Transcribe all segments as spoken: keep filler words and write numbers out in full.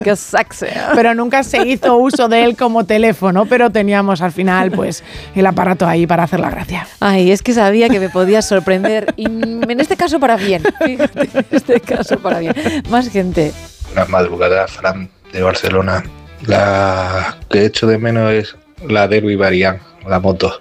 Qué sexy. Pero nunca se hizo uso de él como teléfono, pero teníamos al final pues el aparato ahí para hacer la gracia. Ay, es que sabía que me podías sorprender y en este caso para bien. Fíjate, en este caso para bien. Más gente. Una madrugada, Fran, de Barcelona. La que echo de menos es la Derby Variant, la moto.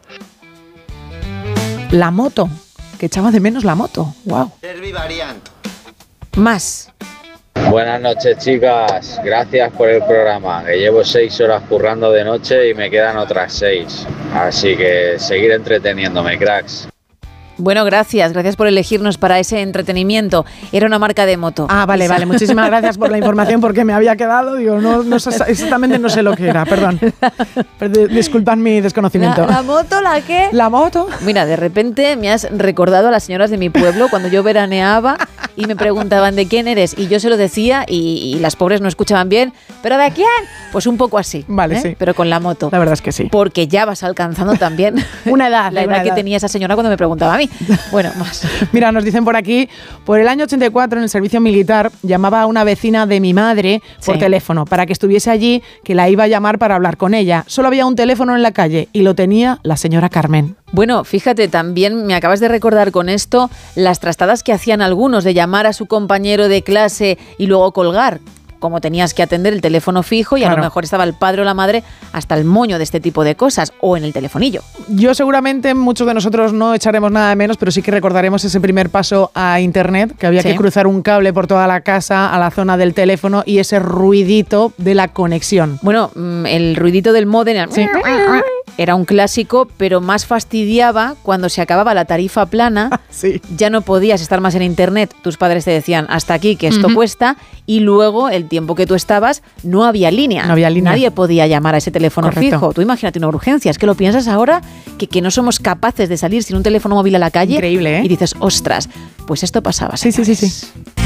La moto, que echaba de menos la moto. Wow. Derby Variant. Más. Buenas noches, chicas. Gracias por el programa. Que llevo seis horas currando de noche y me quedan otras seis. Así que seguir entreteniéndome, cracks. Bueno, gracias, gracias por elegirnos para ese entretenimiento. Era una marca de moto. Ah, vale, Esa. vale. Muchísimas gracias por la información porque me había quedado. Digo, no, no exactamente no sé lo que era, perdón. Disculpad mi desconocimiento. ¿La, la moto, la qué? ¿La moto? Mira, de repente me has recordado a las señoras de mi pueblo cuando yo veraneaba y me preguntaban ¿de quién eres? Y yo se lo decía y, y las pobres no escuchaban bien. ¿Pero de quién? Pues un poco así. Vale, ¿eh? sí. Pero con la moto. La verdad es que sí. Porque ya vas alcanzando también una edad. La edad una que edad. tenía esa señora cuando me preguntaba a mí. Bueno, más. Mira, nos dicen por aquí, por el año ochenta y cuatro en el servicio militar llamaba a una vecina de mi madre por Sí. teléfono para que estuviese allí, que la iba a llamar para hablar con ella. Solo había un teléfono en la calle y lo tenía la señora Carmen. Bueno, fíjate, también me acabas de recordar con esto las trastadas que hacían algunos de llamar a su compañero de clase y luego colgar. Como tenías que atender el teléfono fijo y a Claro. lo mejor estaba el padre o la madre hasta el moño de este tipo de cosas o en el telefonillo. Yo seguramente, muchos de nosotros no echaremos nada de menos, pero sí que recordaremos ese primer paso a internet, que había Sí. que cruzar un cable por toda la casa a la zona del teléfono y ese ruidito de la conexión. Bueno, mm, el ruidito del módem Sí. era un clásico, pero más fastidiaba cuando se acababa la tarifa plana. Sí. Ya no podías estar más en internet, tus padres te decían hasta aquí que esto Ujú. cuesta y luego el tiempo que tú estabas no había línea. No había línea. Nadie podía llamar a ese teléfono Correcto. fijo. Tú imagínate una urgencia, es que lo piensas ahora que, que no somos capaces de salir sin un teléfono móvil a la calle. Increíble, ¿eh? Y dices, ostras, pues esto pasaba. Sí, sí, sí, sí. señores.